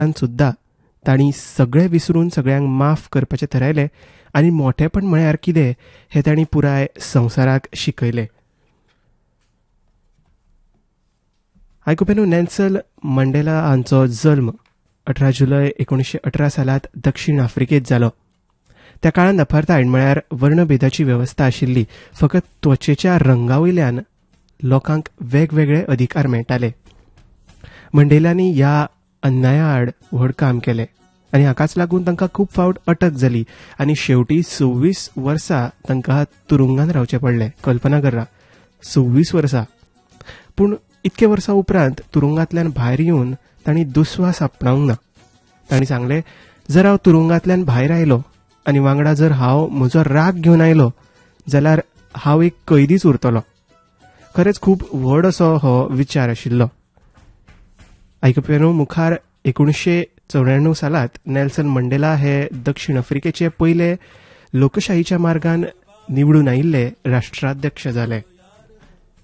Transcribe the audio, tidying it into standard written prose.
सुद्दां तांणी सगळें विसरून सगळ्यांक माफ करपाचें थारायलें आनी मोठेपण म्हळ्यार कितें हें तांणी पुराय संवसाराक शिकयलें. आयकुपेनू नेल्सन मंडेला हांचो जल्म 18 जुलय 1918 सालांत दक्षिण आफ्रिकेंत जालो. त्या काळांत अपार्थायड म्हळ्यार वर्णभेदाची वेवस्था आशिल्ली. फकत त्वचेच्या रंगा वयल्यान लोकांक वेगवेगळे अधिकार मेळटाले. मंडेलांनी ह्या अन्याया आड व्हड काम केलें आनी हाकाच लागून तांकां खूब फावट अटक जाली आनी शेवटी 26 वर्सां तांकां तुरुंगांत रावचें पडलें. कल्पना करा, 26 वर्सां. पूण इतके वर्सां उपरांत तुरुंगांतल्यान भायर येवन तांणी दुस्वास आपणावंक ना. तांणी सांगलें, जर हांव तुरुंगांतल्यान भायर आयलो आनी वांगडा जर हांव म्हजो राग घेवन आयलो जाल्यार हांव एक कैदीच उरतलो. खरेंच खूब व्हड असो हो विचार आशिल्लो. आयकुपेनू मुखार 1994 सालांत नेल्सन मंडेला हे दक्षिण आफ्रिकेचे पयले लोकशाहीच्या मार्गान निवडून आयिल्ले राष्ट्राध्यक्ष जाले.